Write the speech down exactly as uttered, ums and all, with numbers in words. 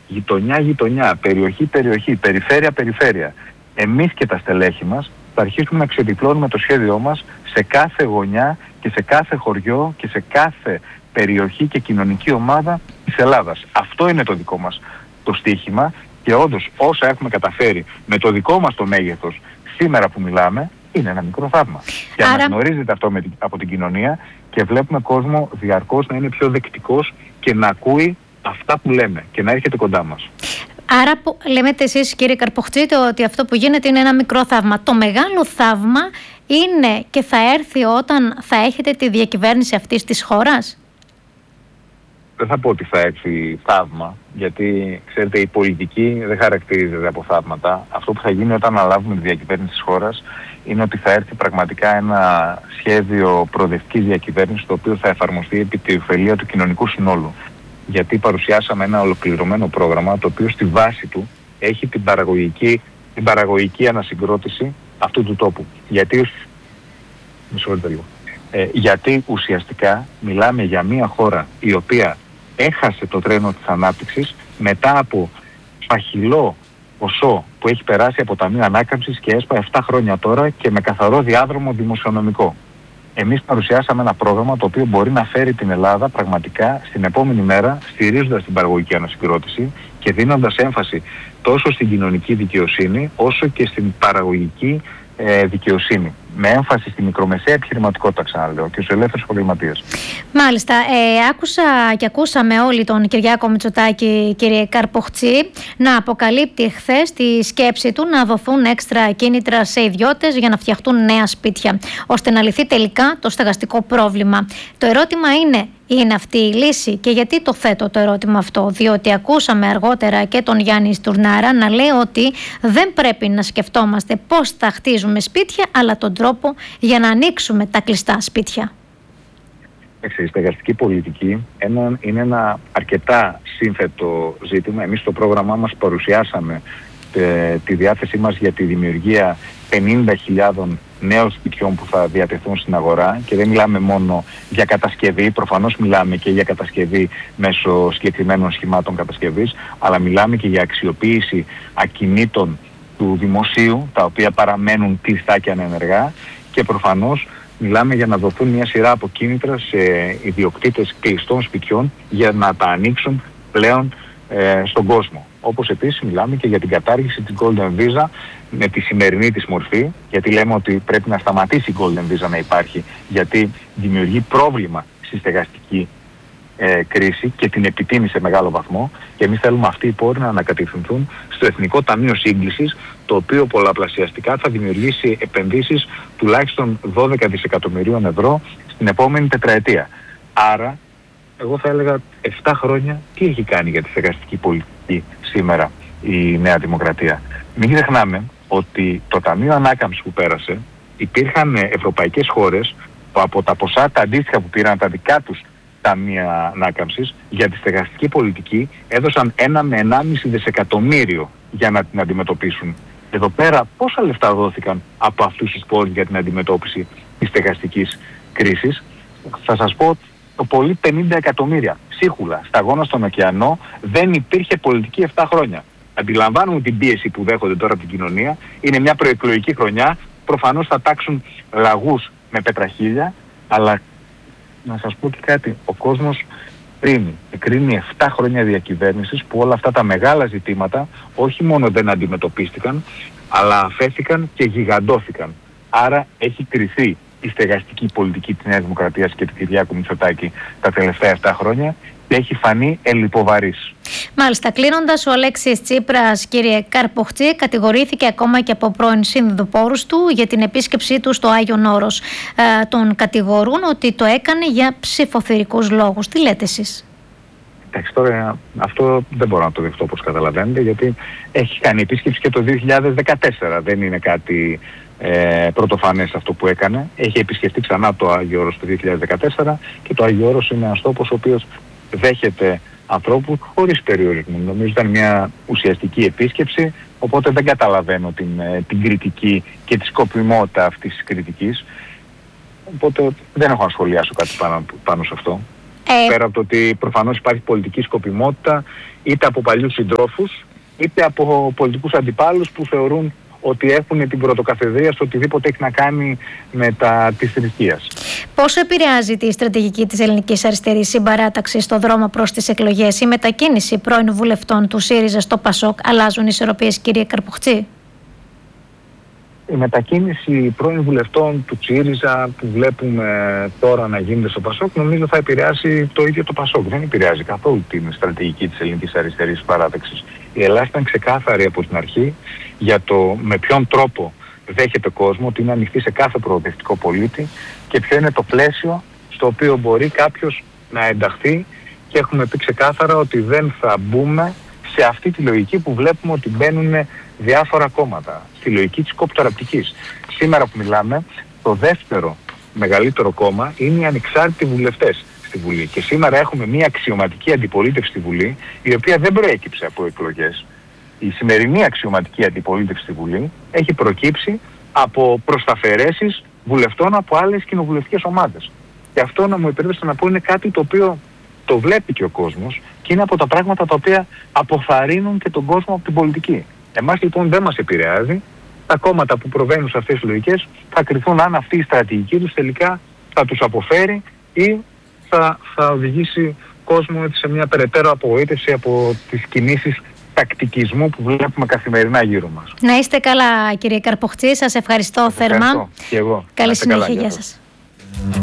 γειτονιά-γειτονιά, περιοχή-περιοχή, περιφέρεια-περιφέρεια, εμείς και τα στελέχη μας θα αρχίσουμε να ξεδιπλώνουμε το σχέδιό μας σε κάθε γωνιά και σε κάθε χωριό και σε κάθε περιοχή και κοινωνική ομάδα της Ελλάδας. Αυτό είναι το δικό μας το στίχημα και όντως όσα έχουμε καταφέρει με το δικό μας το μέγεθος σήμερα που μιλάμε είναι ένα μικρό θαύμα. Και Άρα... αναγνωρίζεται αυτό με την, από την κοινωνία και βλέπουμε κόσμο διαρκώς να είναι πιο δεκτικός και να ακούει αυτά που λέμε και να έρχεται κοντά μας. Άρα λέμε εσείς, κύριε Καρποχτζή, ότι αυτό που γίνεται είναι ένα μικρό θαύμα. Το μεγάλο θαύμα είναι και θα έρθει όταν θα έχετε τη διακυβέρνηση αυτής της χώρας. Δεν θα πω ότι θα έρθει θαύμα, γιατί ξέρετε η πολιτική δεν χαρακτηρίζεται από θαύματα. Αυτό που θα γίνει όταν αναλάβουμε τη διακυβέρνηση της χώρας είναι ότι θα έρθει πραγματικά ένα σχέδιο προοδευτικής διακυβέρνησης το οποίο θα εφαρμοστεί επί τη ωφελία του κοινωνικού συνόλου. Γιατί παρουσιάσαμε ένα ολοκληρωμένο πρόγραμμα το οποίο στη βάση του έχει την παραγωγική, την παραγωγική ανασυγκρότηση αυτού του τόπου. Γιατί, λίγο. Ε, γιατί ουσιαστικά μιλάμε για μια χώρα η οποία έχασε το τρένο της ανάπτυξης μετά από παχυλό ποσό που έχει περάσει από Ταμείο Ανάκαμψης και έσπα επτά χρόνια τώρα και με καθαρό διάδρομο δημοσιονομικό. Εμείς παρουσιάσαμε ένα πρόγραμμα το οποίο μπορεί να φέρει την Ελλάδα πραγματικά στην επόμενη μέρα, στηρίζοντας την παραγωγική ανασυγκρότηση και δίνοντας έμφαση τόσο στην κοινωνική δικαιοσύνη όσο και στην παραγωγική ε, δικαιοσύνη. Με έμφαση στη μικρομεσαία επιχειρηματικότητα, ξαναλέω, και στους ελεύθερους επαγγελματίες. Μάλιστα. Ε, άκουσα και ακούσαμε όλοι τον Κυριάκο Μητσοτάκη, κύριε Καρποχτζή, να αποκαλύπτει χθες τη σκέψη του να δοθούν έξτρα κίνητρα σε ιδιώτες για να φτιαχτούν νέα σπίτια, ώστε να λυθεί τελικά το στεγαστικό πρόβλημα. Το ερώτημα είναι, είναι αυτή η λύση? Και γιατί το θέτω το ερώτημα αυτό? Διότι ακούσαμε αργότερα και τον Γιάννη Στουρνάρα να λέει ότι δεν πρέπει να σκεφτόμαστε πώς θα χτίζουμε σπίτια, αλλά τον τρόπο για να ανοίξουμε τα κλειστά σπίτια. Η στεγαστική πολιτική είναι ένα αρκετά σύνθετο ζήτημα. Εμείς στο πρόγραμμά μας παρουσιάσαμε τε, τη διάθεσή μας για τη δημιουργία πενήντα χιλιάδες νέων σπιτιών που θα διατεθούν στην αγορά και δεν μιλάμε μόνο για κατασκευή, προφανώς μιλάμε και για κατασκευή μέσω συγκεκριμένων σχημάτων κατασκευής, αλλά μιλάμε και για αξιοποίηση ακινήτων του δημοσίου, τα οποία παραμένουν κλειστά και ανενεργά, και προφανώς μιλάμε για να δοθούν μια σειρά από κίνητρα σε ιδιοκτήτες κλειστών σπιτιών για να τα ανοίξουν πλέον ε, στον κόσμο. Όπως επίσης μιλάμε και για την κατάργηση της Golden Visa με τη σημερινή της μορφή, γιατί λέμε ότι πρέπει να σταματήσει η Golden Visa να υπάρχει, γιατί δημιουργεί πρόβλημα στη στεγαστική ε, κρίση και την επιτείνει σε μεγάλο βαθμό, και εμείς θέλουμε αυτοί οι πόροι να ανακατευθυνθούν στο Εθνικό Ταμείο Σύγκλησης, το οποίο πολλαπλασιαστικά θα δημιουργήσει επενδύσεις τουλάχιστον δώδεκα δισεκατομμυρίων ευρώ στην επόμενη τετραετία. Άρα, εγώ θα έλεγα επτά χρόνια τι έχει κάνει για τη στεγαστική πολιτική σήμερα η Νέα Δημοκρατία. Μην ξεχνάμε ότι το Ταμείο Ανάκαμψης που πέρασε, υπήρχαν ευρωπαϊκές χώρες που από τα ποσά τα αντίστοιχα που πήραν τα δικά τους Ταμεία Ανάκαμψης για τη στεγαστική πολιτική έδωσαν ένα με ενάμιση δισεκατομμύριο για να την αντιμετωπίσουν. Εδώ πέρα πόσα λεφτά δόθηκαν από αυτούς τους πόρους για την αντιμετώπιση της στεγαστικής κρίσης? Θα σας πω το πολύ πενήντα εκατομμύρια. Ψίχουλα, σταγόνα στον ωκεανό, δεν υπήρχε πολιτική επτά χρόνια. Αντιλαμβάνουμε την πίεση που δέχονται τώρα από την κοινωνία. Είναι μια προεκλογική χρονιά. Προφανώς θα τάξουν λαγούς με πετραχίλια, αλλά να σας πω και κάτι. Ο κόσμος κρίνει. Κρίνει επτά χρόνια διακυβέρνησης που όλα αυτά τα μεγάλα ζητήματα όχι μόνο δεν αντιμετωπίστηκαν, αλλά αφέθηκαν και γιγαντώθηκαν. Άρα έχει κριθεί η στεγαστική πολιτική της Νέας Δημοκρατίας και του Κυριάκου Μητσοτάκη τα τελευταία επτά χρόνια και έχει φανεί ελλιποβαρής. Μάλιστα, κλείνοντας, ο Αλέξης Τσίπρας, κύριε Καρποχτζή, κατηγορήθηκε ακόμα και από πρώην συνδοπόρους του για την επίσκεψή του στο Άγιον Όρος. Ε, τον κατηγορούν ότι το έκανε για ψηφοθυρικούς λόγους. Τι λέτε εσείς? Εντάξει, τώρα αυτό δεν μπορώ να το δεχτώ, όπως καταλαβαίνετε, γιατί έχει κάνει επίσκεψη και το δύο χιλιάδες δεκατέσσερα. Δεν είναι κάτι ε, πρωτοφανές αυτό που έκανε. Έχει επισκεφτεί ξανά το Άγιο Όρος το δύο χιλιάδες δεκατέσσερα και το Άγιο Όρος είναι ένας τόπος ο οποίος δέχεται ανθρώπους χωρίς περιορισμό. Νομίζω ήταν μια ουσιαστική επίσκεψη, οπότε δεν καταλαβαίνω την, την κριτική και τη σκοπιμότητα αυτής της κριτικής. Οπότε δεν έχω να σχολιάσω κάτι πάνω, πάνω σε αυτό. Ε... Πέρα από το ότι προφανώς υπάρχει πολιτική σκοπιμότητα, είτε από παλιούς συντρόφους, είτε από πολιτικούς αντιπάλους που θεωρούν ότι έχουν την πρωτοκαθεδρία στο οτιδήποτε έχει να κάνει με τα της θρησκείας. Πόσο επηρεάζει τη στρατηγική της ελληνικής αριστερής συμπαράταξη στο δρόμο προς τις εκλογές, η μετακίνηση πρώην βουλευτών του ΣΥΡΙΖΑ στο ΠΑΣΟΚ? Αλλάζουν οι ισορροπίες, κύριε Καρπουχτζή? Η μετακίνηση πρώην βουλευτών του ΣΥΡΙΖΑ που βλέπουμε τώρα να γίνεται στο ΠΑΣΟΚ, νομίζω θα επηρεάσει το ίδιο το ΠΑΣΟΚ. Δεν επηρεάζει καθόλου την στρατηγική της ελληνικής αριστερής παράταξης. Η Ελλάδα ήταν ξεκάθαρη από την αρχή για το με ποιον τρόπο δέχεται κόσμο, ότι είναι ανοιχτή σε κάθε προοδευτικό πολίτη και ποιο είναι το πλαίσιο στο οποίο μπορεί κάποιος να ενταχθεί, και έχουμε πει ξεκάθαρα ότι δεν θα μπούμε σε αυτή τη λογική που βλέπουμε ότι μπαίνουν διάφορα κόμματα, στη λογική της κοπτοραπτικής. Σήμερα που μιλάμε, το δεύτερο μεγαλύτερο κόμμα είναι οι ανεξάρτητοι βουλευτές στη Βουλή. Και σήμερα έχουμε μια αξιωματική αντιπολίτευση στη Βουλή, η οποία δεν προέκυψε από εκλογές. Η σημερινή αξιωματική αντιπολίτευση στη Βουλή έχει προκύψει από προσταφαιρέσεις βουλευτών από άλλες κοινοβουλευτικές ομάδες. Και αυτό, να μου επιτρέψετε να πω, είναι κάτι το οποίο το βλέπει και ο κόσμος και είναι από τα πράγματα τα οποία αποθαρρύνουν και τον κόσμο από την πολιτική. Εμάς λοιπόν δεν μας επηρεάζει. Τα κόμματα που προβαίνουν σε αυτές τις λογικές θα κριθούν αν αυτή η στρατηγική τους τελικά θα τους αποφέρει ή θα, θα οδηγήσει κόσμο σε μια περαιτέρω απογοήτευση από τις κινήσεις τακτικισμού που βλέπουμε καθημερινά γύρω μας. Να είστε καλά, κύριε Καρπουχτζή. Σας ευχαριστώ θερμά. Ευχαριστώ. Και εγώ. Καλή συνέχεια. Γεια σας.